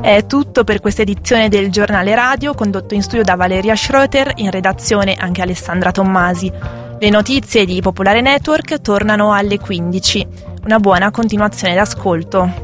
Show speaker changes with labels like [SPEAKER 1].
[SPEAKER 1] È tutto per questa edizione del Giornale Radio, condotto in studio da Valeria Schroeter, in redazione anche Alessandra Tommasi. Le notizie di Popolare Network tornano alle 15. Una buona continuazione d'ascolto.